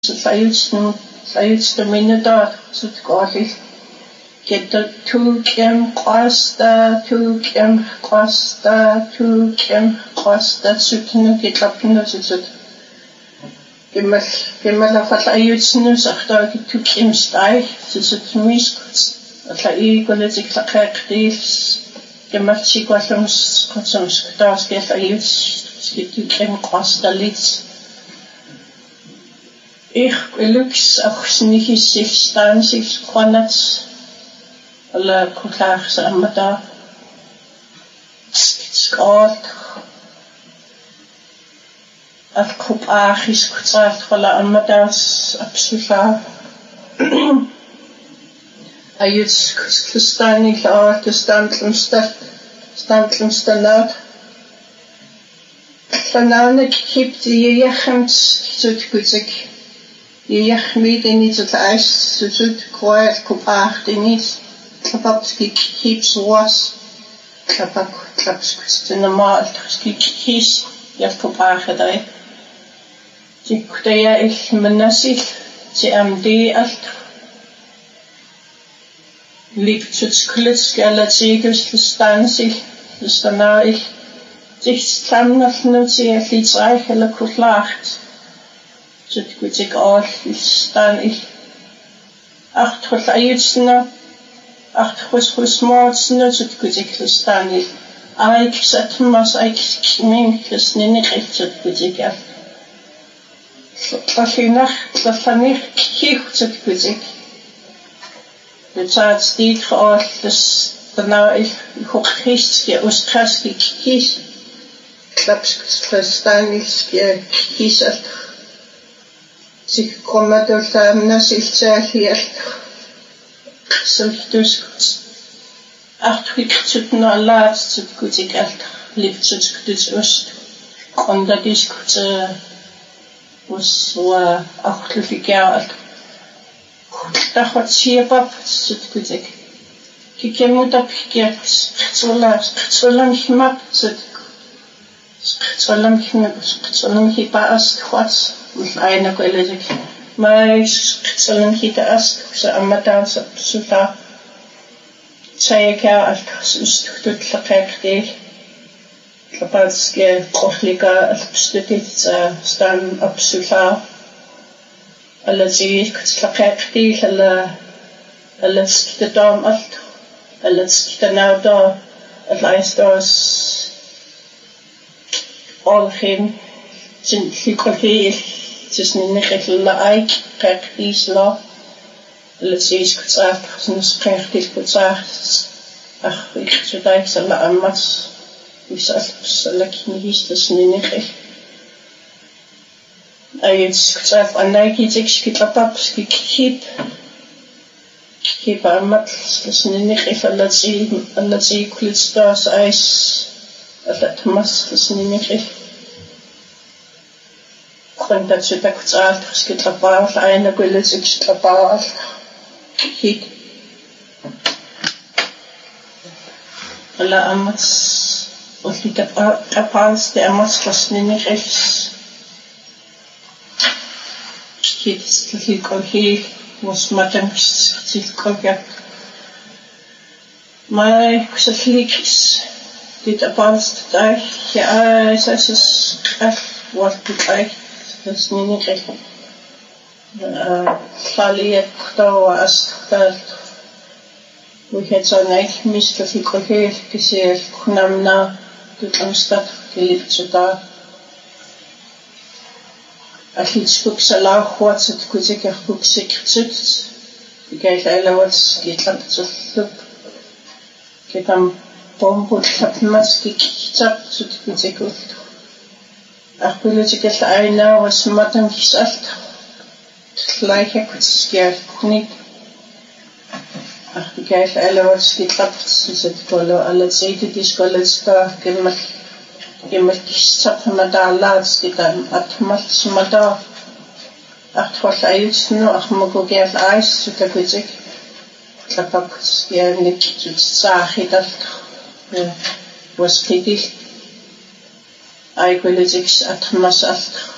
Sayutsnu minuta sutkooli geta tuukiem qasta sutnu kitlapnu sut Gemmal falla ayutsnu saqtaa tuukiem stai sutnuis alla iikoletik laqaqtis gemmal sikwallums qotsams taaskel ayuts tuukiem qasta lits Ich lux achsnigissil stansil qanats alla kullaars ammata skaat afkup aachis kutsaat qala ammatas absoluta ayuts kustani laat standlumstanaat Fananek gibt die Jachens zutgutsik Jachmid in iets het ijs zoet kwijt kopacht in iets klapski keeps was klaps normaal kies ja kopacht daar die kudaya ik menasif CMD alt liegt het klits galatsigus stansi stana ik zich stamnaf nu zie iets eigenlijk klacht Zut ik al staan ik acht ayutsna acht matsna zut ik staan ik ik zet mas ik minks niet zut ik af als je nacht dat van ik zut ik het staat stiet al dus daarna ik hoor gist je oostras kies klaps staan ik kies zich komen door samen zich hier zelfs acht ik na laat het goed ik echt liefst het dus oost en dat is goed was acht jaar dat wat zie pap het goed ik moet op gekeerd zo lang gemaakt zo lang gepaast wat with aina ko elejik mai salan kita as sa amata sa saya ka al tut laqaqti kapatske qoflika alstutit stan absoluta allazi laqaqti alla skitadam alt alla skitanauda allaistos all him sin hikol tussen la aik praktisch la lees kutsaat sin praktisch kutsaat ach ik zodat sala amas is salakinies tussen niet ayits kutsaat anaki tikskitapap skip amat tussen niet allazi kulitstas ais allat mas tussen niet dat ze dat kutsaat skitrapaal aina kullitsik skitrapaal hit alla amats olli tapaals de amats lasnini rechts hit stilkolhi was matam stilkolja mai kusaflikis dit apaals daar ja is wat het Dat is niet echt. Faliet daar als dat. We het zo niet mistig gekregen gezien. Knam na de Amsterdam geliefd zo daar. Als iets boek zal wat het kuzik er boek zeker zit. Ik kijk alle wat geht lang zo loop. Ik dan bombot heb mask zat zo kuzik goed. Ach, politic is aina was matam kisalt. Gleiche kutskia niet. Ach, die kijk alle wat skitrapt zit polo alle zeiden die scholen sta gemak kisat mada laat skitan atmat smada. Ach, wat ayuts no ach mago geef ijs zo dat kutsik. Klapak kuskia niet zo zaag dat was kritisch. Ai politics at masalt